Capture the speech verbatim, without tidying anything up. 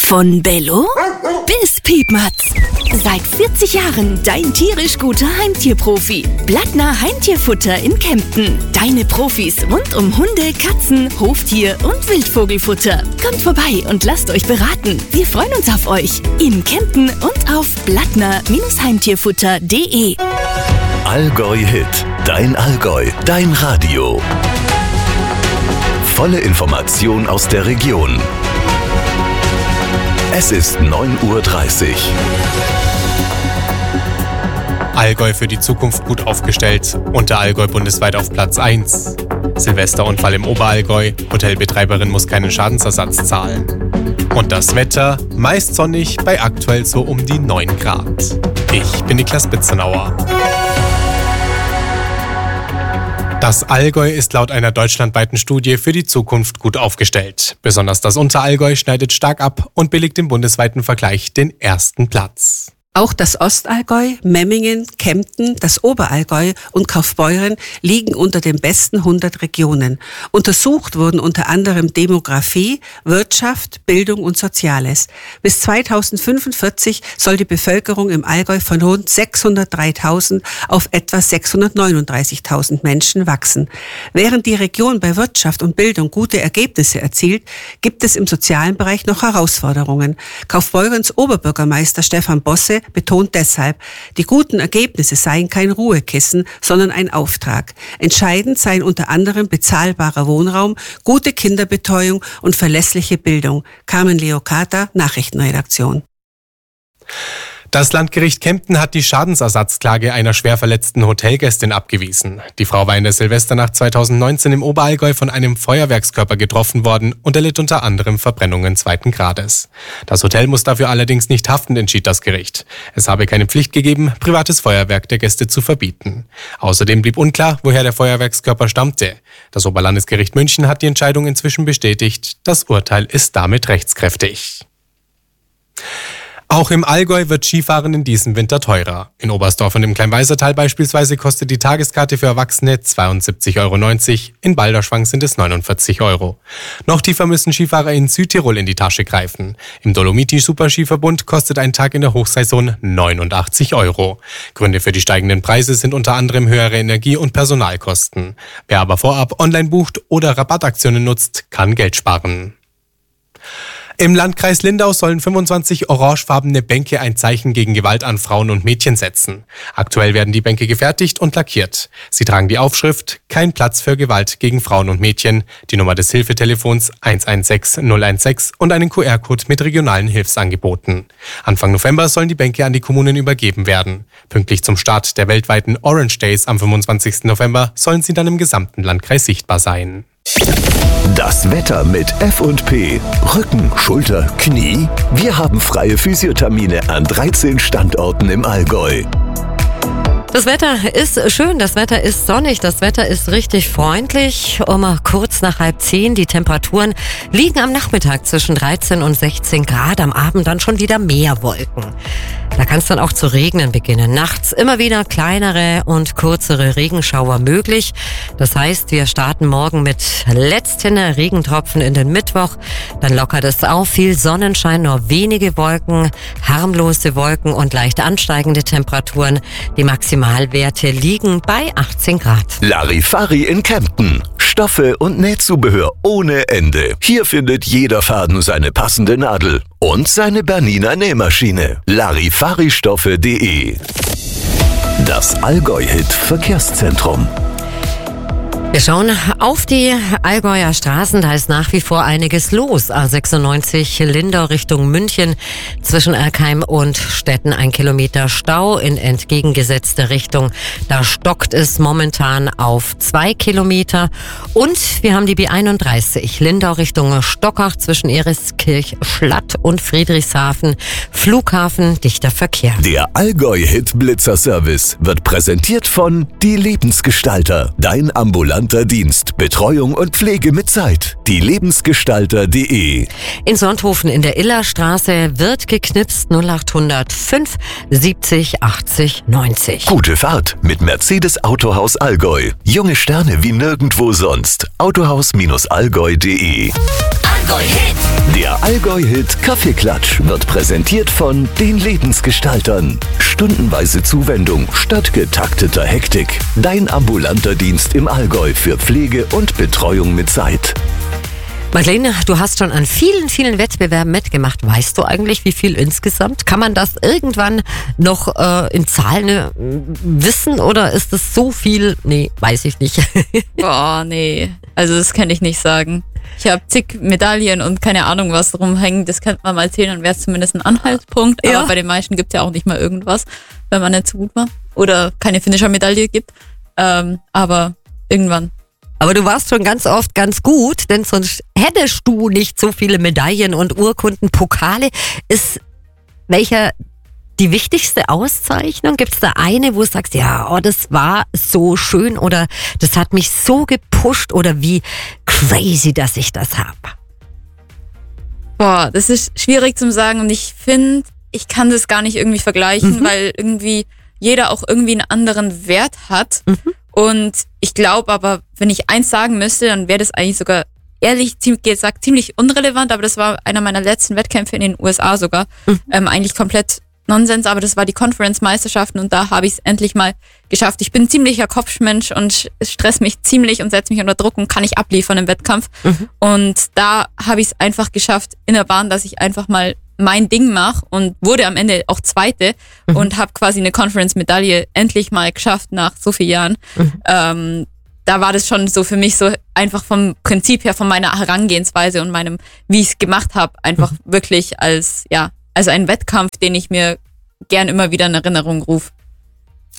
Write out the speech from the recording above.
Von Bello bis Piepmatz. Seit vierzig Jahren dein tierisch guter Heimtierprofi. Blattner Heimtierfutter in Kempten. Deine Profis rund um Hunde, Katzen, Hoftier und Wildvogelfutter. Kommt vorbei und lasst euch beraten. Wir freuen uns auf euch in Kempten und auf blattner Heimtierfutter punkt de. Allgäu Hit. Dein Allgäu. Dein Radio. Volle Information aus der Region. Es ist neun Uhr dreißig. Allgäu für die Zukunft gut aufgestellt. Unterallgäu bundesweit auf Platz eins. Silvesterunfall im Oberallgäu. Hotelbetreiberin muss keinen Schadensersatz zahlen. Und das Wetter meist sonnig bei aktuell so um die neun Grad. Ich bin Niklas Bitzenauer. Das Allgäu ist laut einer deutschlandweiten Studie für die Zukunft gut aufgestellt. Besonders das Unterallgäu schneidet stark ab und belegt im bundesweiten Vergleich den ersten Platz. Auch das Ostallgäu, Memmingen, Kempten, das Oberallgäu und Kaufbeuren liegen unter den besten hundert Regionen. Untersucht wurden unter anderem Demografie, Wirtschaft, Bildung und Soziales. Bis zweitausendfünfundvierzig soll die Bevölkerung im Allgäu von rund sechshundertdreitausend auf etwa sechshundertneununddreißigtausend Menschen wachsen. Während die Region bei Wirtschaft und Bildung gute Ergebnisse erzielt, gibt es im sozialen Bereich noch Herausforderungen. Kaufbeurens Oberbürgermeister Stefan Bosse betont deshalb, die guten Ergebnisse seien kein Ruhekissen, sondern ein Auftrag. Entscheidend seien unter anderem bezahlbarer Wohnraum, gute Kinderbetreuung und verlässliche Bildung. Carmen Leocata, Nachrichtenredaktion. Das Landgericht Kempten hat die Schadensersatzklage einer schwer verletzten Hotelgästin abgewiesen. Die Frau war in der Silvesternacht zweitausendneunzehn im Oberallgäu von einem Feuerwerkskörper getroffen worden und erlitt unter anderem Verbrennungen zweiten Grades. Das Hotel muss dafür allerdings nicht haften, entschied das Gericht. Es habe keine Pflicht gegeben, privates Feuerwerk der Gäste zu verbieten. Außerdem blieb unklar, woher der Feuerwerkskörper stammte. Das Oberlandesgericht München hat die Entscheidung inzwischen bestätigt. Das Urteil ist damit rechtskräftig. Auch im Allgäu wird Skifahren in diesem Winter teurer. In Oberstdorf und im Kleinweisertal beispielsweise kostet die Tageskarte für Erwachsene zweiundsiebzig Euro neunzig, in Balderschwang sind es neunundvierzig Euro. Noch tiefer müssen Skifahrer in Südtirol in die Tasche greifen. Im Dolomiti-Superskiverbund kostet ein Tag in der Hochsaison neunundachtzig Euro. Gründe für die steigenden Preise sind unter anderem höhere Energie- und Personalkosten. Wer aber vorab online bucht oder Rabattaktionen nutzt, kann Geld sparen. Im Landkreis Lindau sollen fünfundzwanzig orangefarbene Bänke ein Zeichen gegen Gewalt an Frauen und Mädchen setzen. Aktuell werden die Bänke gefertigt und lackiert. Sie tragen die Aufschrift "Kein Platz für Gewalt gegen Frauen und Mädchen", die Nummer des Hilfetelefons eins eins sechs null eins sechs und einen Q R-Code mit regionalen Hilfsangeboten. Anfang November sollen die Bänke an die Kommunen übergeben werden. Pünktlich zum Start der weltweiten Orange Days am fünfundzwanzigsten November sollen sie dann im gesamten Landkreis sichtbar sein. Das Wetter mit F und P. Rücken, Schulter, Knie. Wir haben freie Physiothermine an dreizehn Standorten im Allgäu. Das Wetter ist schön, das Wetter ist sonnig, das Wetter ist richtig freundlich. Um kurz nach halb zehn, die Temperaturen liegen am Nachmittag zwischen dreizehn und sechzehn Grad, am Abend dann schon wieder mehr Wolken. Da kann es dann auch zu regnen beginnen. Nachts immer wieder kleinere und kürzere Regenschauer möglich. Das heißt, wir starten morgen mit letzten Regentropfen in den Mittwoch. Dann lockert es auf, viel Sonnenschein, nur wenige Wolken, harmlose Wolken und leicht ansteigende Temperaturen. Die Maximalwerte liegen bei achtzehn Grad. Larifari in Kempten. Stoffe und Nähzubehör ohne Ende. Hier findet jeder Faden seine passende Nadel und seine Bernina Nähmaschine. Larifari-Stoffe punkt de. Das Allgäu-Hit Verkehrszentrum. Wir schauen auf die Allgäuer Straßen, da ist nach wie vor einiges los. A sechsundneunzig Lindau Richtung München, zwischen Erkheim und Stetten ein Kilometer Stau in entgegengesetzte Richtung. Da stockt es momentan auf zwei Kilometer. Und wir haben die B einunddreißig Lindau Richtung Stockach zwischen Eriskirch, Schlatt und Friedrichshafen. Flughafen, dichter Verkehr. Der Allgäu-Hit Blitzer Service wird präsentiert von Die Lebensgestalter, dein ambulanter Dienst, Betreuung und Pflege mit Zeit. Die Lebensgestalter punkt de. In Sonthofen in der Illerstraße wird geknipst null achthundert fünf siebzig achtzig neunzig. Gute Fahrt mit Mercedes Autohaus Allgäu. Junge Sterne wie nirgendwo sonst. Autohaus Allgäu punkt de. Allgäu Hit. Der Der Allgäu-Hit Kaffeeklatsch wird präsentiert von den Lebensgestaltern. Stundenweise Zuwendung statt getakteter Hektik. Dein ambulanter Dienst im Allgäu für Pflege und Betreuung mit Zeit. Madeleine, du hast schon an vielen, vielen Wettbewerben mitgemacht. Weißt du eigentlich, wie viel insgesamt? Kann man das irgendwann noch äh, in Zahlen äh, wissen oder ist es so viel? Nee, weiß ich nicht. Boah, nee. Also das kann ich nicht sagen. Ich habe zig Medaillen und keine Ahnung, was rumhängen. Das könnte man mal zählen, dann wäre es zumindest ein Anhaltspunkt. Ja. Aber bei den meisten gibt es ja auch nicht mal irgendwas, wenn man nicht so gut war. Oder keine Finisher-Medaille gibt. Ähm, aber irgendwann. Aber du warst schon ganz oft ganz gut, denn sonst hättest du nicht so viele Medaillen und Urkunden, Pokale. Ist welcher die wichtigste Auszeichnung? Gibt es da eine, wo du sagst, ja, oh, das war so schön oder das hat mich so gepusht oder wie crazy, dass ich das habe? Boah, das ist schwierig zu sagen und ich finde, ich kann das gar nicht irgendwie vergleichen, mhm. weil irgendwie jeder auch irgendwie einen anderen Wert hat. Mhm. Und ich glaube aber, wenn ich eins sagen müsste, dann wäre das eigentlich sogar, ehrlich gesagt, ziemlich unrelevant, aber das war einer meiner letzten Wettkämpfe in den U S A sogar. Mhm. Ähm, eigentlich komplett Nonsens, aber das war die Conference-Meisterschaften und da habe ich es endlich mal geschafft. Ich bin ein ziemlicher Kopfmensch und es stresst mich ziemlich und setzt mich unter Druck und kann nicht abliefern im Wettkampf. Mhm. Und da habe ich es einfach geschafft in der Bahn, dass ich einfach mal mein Ding mache und wurde am Ende auch Zweite mhm. und habe quasi eine Conference-Medaille endlich mal geschafft nach so vielen Jahren. Mhm. Ähm, da war das schon so für mich so einfach vom Prinzip her, von meiner Herangehensweise und meinem, wie ich es gemacht habe, einfach mhm. wirklich als, ja, also ein Wettkampf, den ich mir gern immer wieder in Erinnerung rufe.